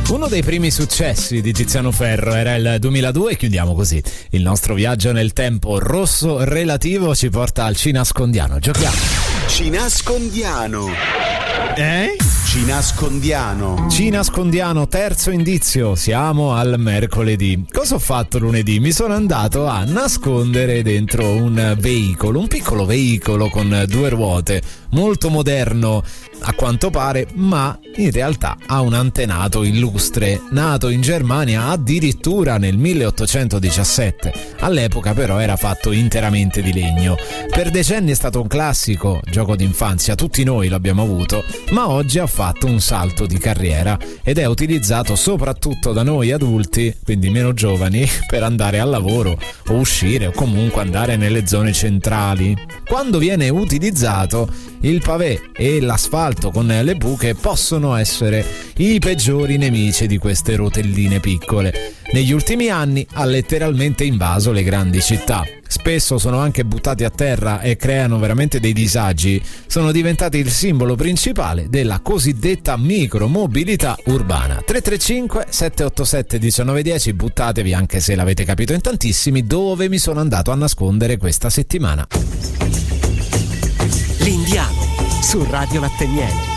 Uno dei primi successi di Tiziano Ferro era il 2002 e chiudiamo così. Il nostro viaggio nel tempo rosso relativo ci porta al Cinascondiano. Giochiamo. Cinascondiano. Cinascondiano. Cinascondiano, terzo indizio. Siamo al mercoledì. Cosa ho fatto lunedì? Mi sono andato a nascondere dentro un veicolo, un piccolo veicolo con due ruote, molto moderno a quanto pare, ma in realtà ha un antenato illustre, nato in Germania addirittura nel 1817. All'epoca però era fatto interamente di legno. Per decenni è stato un classico gioco d'infanzia, tutti noi l'abbiamo avuto, ma oggi ha fatto un salto di carriera ed è utilizzato soprattutto da noi adulti, quindi meno giovani, per andare al lavoro o uscire o comunque andare nelle zone centrali. Quando viene utilizzato, il pavé e l'asfalto con le buche possono essere i peggiori nemici di queste rotelline piccole. Negli ultimi anni ha letteralmente invaso le grandi città. Spesso sono anche buttati a terra e creano veramente dei disagi. Sono diventati il simbolo principale della cosiddetta micromobilità urbana. 335 787 1910, buttatevi, anche se l'avete capito in tantissimi, dove mi sono andato a nascondere questa settimana. L'Indiano su Radio Latte Miele.